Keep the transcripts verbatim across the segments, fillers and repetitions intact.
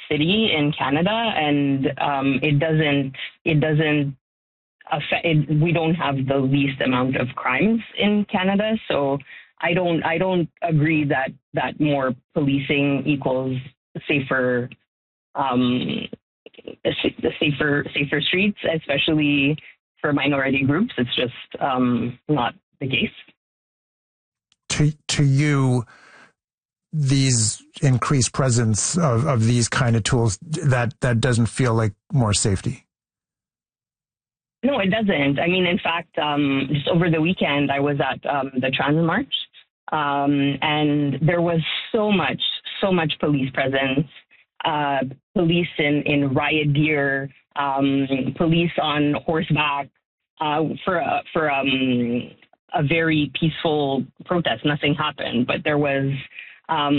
city in Canada, and um, it doesn't it doesn't affect. It, we don't have the least amount of crimes in Canada, so I don't I don't agree that that more policing equals safer um, the safer safer streets, especially for minority groups. It's just um, not the case. To to you, these increased presence of, of these kind of tools, that that doesn't feel like more safety? No, it doesn't. I mean, in fact, um, just over the weekend, I was at um, the Transit March, um, and there was so much, so much police presence, uh, police in, in riot gear, um, police on horseback uh, for a, for um, a very peaceful protest. Nothing happened, but there was, um,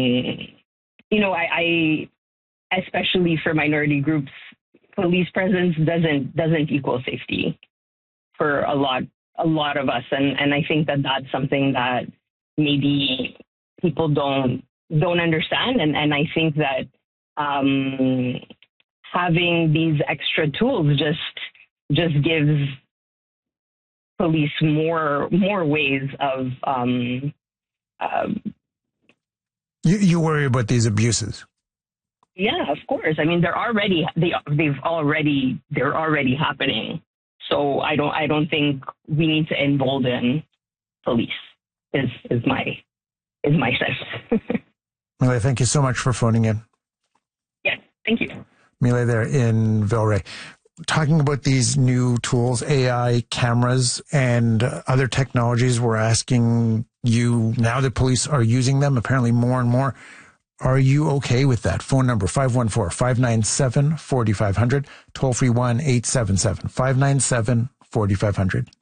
you know, I, I, especially for minority groups, police presence doesn't doesn't equal safety for a lot a lot of us, and and I think that that's something that maybe people don't don't understand, and and I think that um, having these extra tools just just gives police more more ways of um, uh, you you worry about these abuses. Yeah, of course. I mean, they're already they they've already they're already happening. So I don't I don't think we need to embolden police. Is is my is my sense. Miley, thank you so much for phoning in. Yeah, thank you. Miley there in Villeray. Talking about these new tools, A I cameras and other technologies, we're asking you, now that police are using them apparently more and more, are you okay with that? Phone number five one four, five nine seven, four five zero zero, toll free one eight seven seven, five nine seven, four five zero zero.